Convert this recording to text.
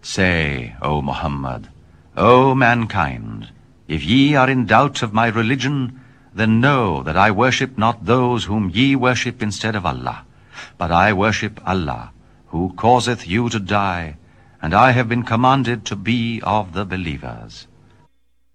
Say, O Muhammad, O mankind, if ye are in doubt of my religion, then know that I worship not those whom ye worship instead of Allah, but I worship Allah, who causeth you to die, and I have been commanded to be of the believers.